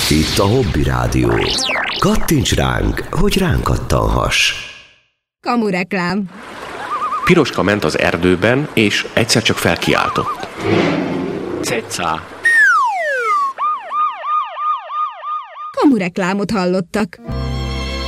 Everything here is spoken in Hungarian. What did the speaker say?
Itt a Hobby Rádió. Kattints ránk, hogy ránk kattanhass. Kamureklám. Piroska ment az erdőben, és egyszer csak felkiáltott. Ceca! Kamureklámot hallottak.